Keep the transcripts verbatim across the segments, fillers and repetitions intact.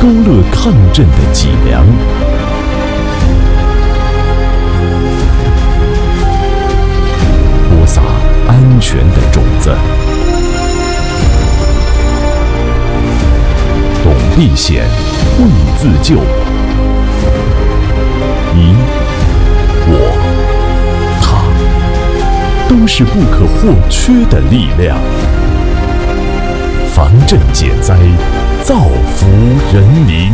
勾勒抗震的脊梁，播撒安全的种子。懂避险，会自救。你、我、他，都是不可或缺的力量。防震减灾，造福人民。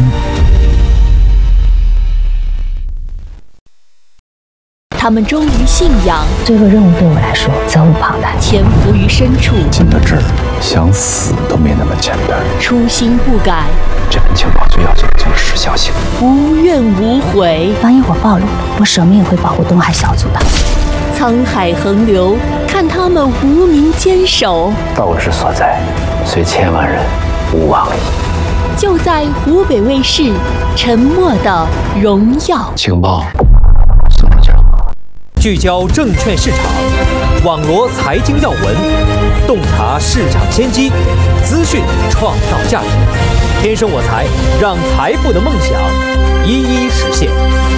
他们忠于信仰， 这个任务对我来说责无旁贷， 潜伏于深处， 进到这儿，想死都没那么简单。 初心不改， 这份情报最要紧的就是时效性， 无怨无悔。 当一伙暴露，我舍命也会保护东海小组的。 沧海横流，看他们无名坚守。 道之所在，虽千万人，吾往矣。 就在湖北卫视《沉默的荣耀》。 情报送出去了。 聚焦证券市场，网罗财经要闻，洞察市场先机，资讯创造价值。天生我材，让财富的梦想一一实现。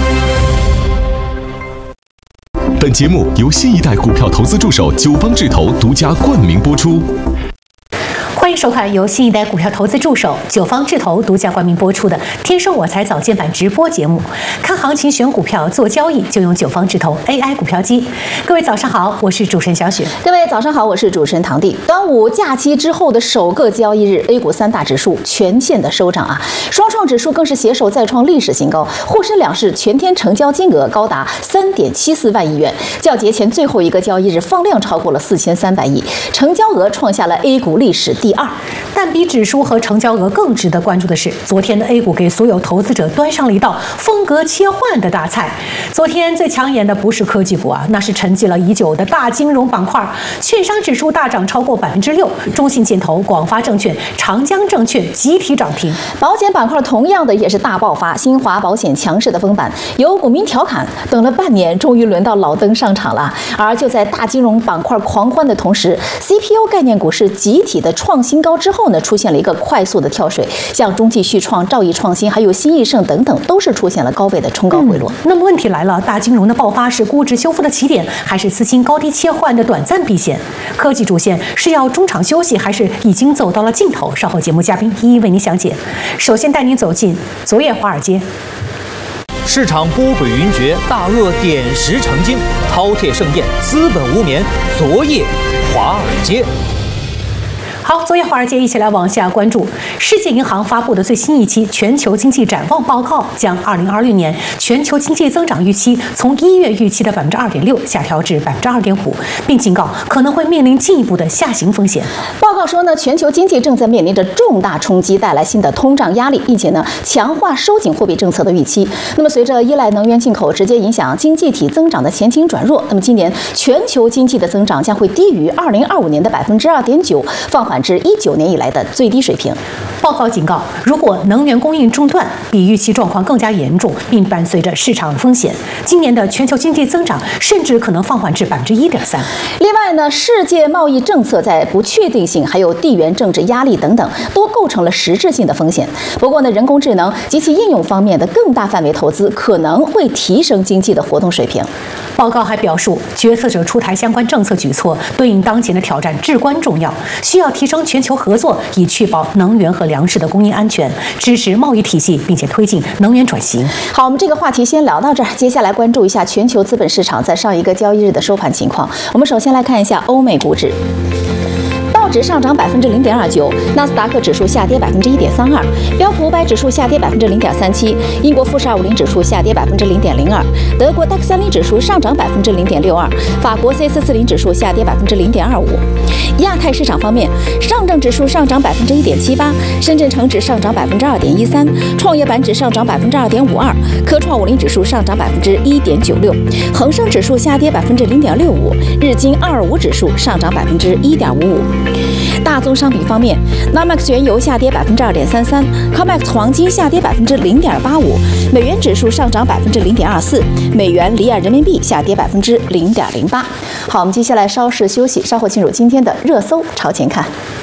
本节目由新一代股票投资助手九方智投独家冠名播出。 欢迎收看由新一代股票投资助手九方智投独家冠名播出的《天生我材早间版》直播节目。看行情、选股票、做交易，就用九方智投 A I 股票机。各位早上好，我是主持人小雪。 各位早上好，我是主持人唐弟。端午假期之后的首个交易日 ，A 股三大指数全线的收涨啊，双创指数更是携手再创历史新高，沪深两市全天成交金额高达三点七四万亿元，较节前最后一个交易日放量超过了四千三百亿，成交额创下了 A 股历史第二。 但比指数和成交额更值得关注的是，昨天的 A 股给所有投资者端上了一道风格切换的大菜。昨天最抢眼的不是科技股啊，那是沉寂了已久的大金融板块。券商指数大涨超过百分之六，中信建投、广发证券、长江证券集体涨停。 保险板块同样的也是大爆发，新华保险强势的封板，有股民调侃，等了半年，终于轮到老登上场了。而就在大金融板块狂欢的同时 ，C P U 概念股是集体的创新高之后呢，出现了一个快速的跳水，像中继续创、兆易创新，还有新易盛等等，都是出现了高位的冲高回落。 嗯、那么问题来了，大金融的爆发是估值修复的起点，还是资金高低切换的短暂避险？科技主线是要中场休息，还是已经走到了尽头？稍后节目嘉宾一一为您详解。首先带您走进昨夜华尔街。 市场波诡云谲，大鳄点石成金，饕餮盛宴，资本无眠。昨夜华尔街。 好，昨夜华尔街一起来往下关注。世界银行发布的最新一期全球经济展望报告，将二零二六年全球经济增长预期从一月预期的百分之二点六下调至百分之二点五，并警告可能会面临进一步的下行风险。 报告说呢，全球经济正在面临着重大冲击，带来新的通胀压力，并且呢，强化收紧货币政策的预期。那么，随着依赖能源进口直接影响经济体增长的前景转弱，那么今年全球经济的增长将会低于二零二五年的百分之二点九，放缓至一九年以来的最低水平。 报告警告，如果能源供应中断，比预期状况更加严重，并伴随着市场风险，今年的全球经济增长甚至可能放缓至百分之一点三。 另外呢，世界贸易政策在不确定性、还有地缘政治压力等等，都构成了实质性的风险。不过呢，人工智能及其应用方面的更大范围投资可能会提升经济的活动水平。 报告还表述，决策者出台相关政策举措，对应当前的挑战至关重要，需要提升全球合作，以确保能源和粮食的供应安全，支持贸易体系，并且推进能源转型。 好，我们这个话题先聊到这儿，接下来关注一下全球资本市场在上一个交易日的收盘情况。我们首先来看一下欧美股指。道指上涨百分之零点二九，纳斯达克指数下跌百分之一点三二，标普五百指数下跌百分之零点三七，英国富时二五零指数下跌百分之零点零二，德国 D A X 三零指数上涨百分之零点六二，法国 C 四四零指数下跌百分之零点二五。亚太市场方面，上证指数上涨百分之一点七八，深圳成指上涨百分之二点一三，创业板指上涨百分之二点五二，科创五零指数上涨百分之一点九六，恒生指数下跌百分之零点六五，日经二二五指数上涨百分之一点五五。大宗商品方面 ，N Y M E X 原油下跌百分之二点三三 ，C O M E X 黄金下跌百分之零点八五，美元指数上涨百分之零点二四，美元离岸人民币下跌百分之零点零八。好，我们接下来稍事休息，稍后进入今天的热搜朝前看。